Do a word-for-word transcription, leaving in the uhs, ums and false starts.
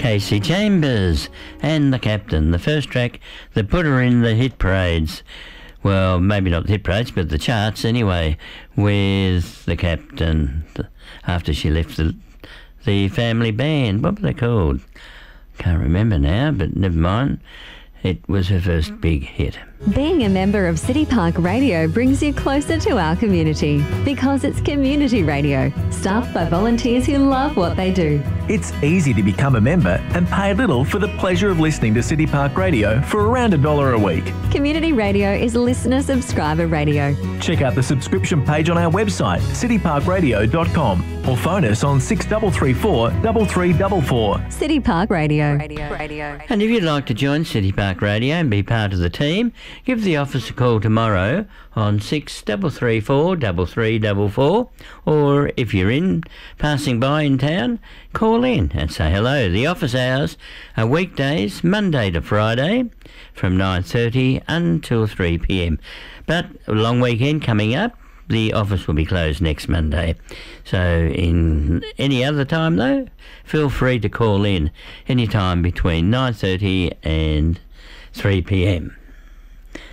Casey Chambers and The Captain, the first track that put her in the hit parades. Well, maybe not the hit parades, but the charts anyway, with The Captain after she left the, the family band. What were they called? Can't remember now, but never mind. It was her first big hit. Being a member of City Park Radio brings you closer to our community because it's community radio, staffed by volunteers who love what they do. It's easy to become a member and pay little for the pleasure of listening to City Park Radio for around a dollar a week. Community radio is listener subscriber radio. Check out the subscription page on our website, city park radio dot com, or phone us on six three three four, three three four four. City Park Radio. Radio. Radio. And if you'd like to join City Park Radio and be part of the team, give the office a call tomorrow on six three three four, three three four four, or if you're in, passing by in town, call in and say hello. The office hours are weekdays, Monday to Friday, from nine thirty until three p.m. But a long weekend coming up, the office will be closed next Monday. So in any other time, though, feel free to call in any time between nine thirty and three p.m.